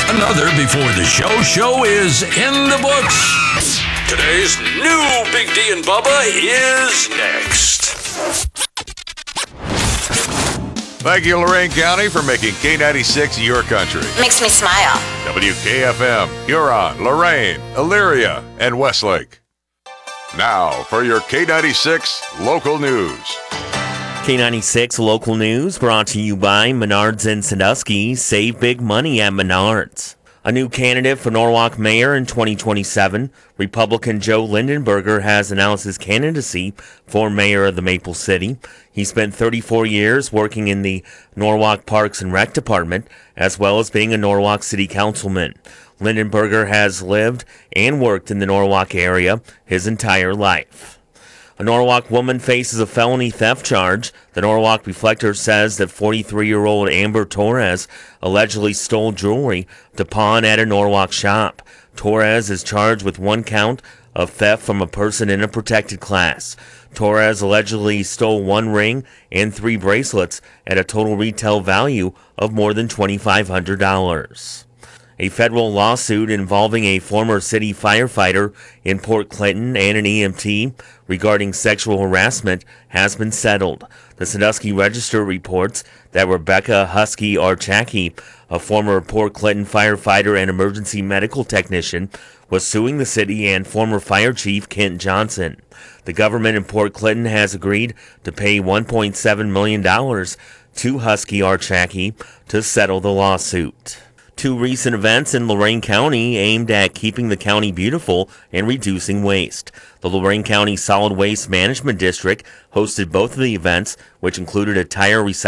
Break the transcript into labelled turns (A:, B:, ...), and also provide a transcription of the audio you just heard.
A: Another Before the Show is in the books. Today's new Big D and Bubba is next.
B: Thank you, Lorain County, for making K96 your country.
C: Makes me smile.
B: WKFM, Huron, Lorain, Elyria, and Westlake. Now for your K96 local news.
D: K96 local news brought to you by Menards and Sandusky. Save big money at Menards. A new candidate for Norwalk mayor in 2027, Republican Joe Lindenberger has announced his candidacy for mayor of the Maple City. He spent 34 years working in the Norwalk Parks and Rec Department, as well as being a Norwalk City Councilman. Lindenberger has lived and worked in the Norwalk area his entire life. A Norwalk woman faces a felony theft charge. The Norwalk Reflector says that 43-year-old Amber Torres allegedly stole jewelry to pawn at a Norwalk shop. Torres is charged with 1 count of theft from a person in a protected class. Torres allegedly stole 1 ring and 3 bracelets at a total retail value of more than $2,500. A federal lawsuit involving a former city firefighter in Port Clinton and an EMT regarding sexual harassment has been settled. The Sandusky Register reports that Rebecca Husky Archaki, a former Port Clinton firefighter and emergency medical technician, was suing the city and former fire chief Kent Johnson. The government in Port Clinton has agreed to pay $1.7 million to Husky Archaki to settle the lawsuit. 2 recent events in Lorain County aimed at keeping the county beautiful and reducing waste. The Lorain County Solid Waste Management District hosted both of the events, which included a tire recycling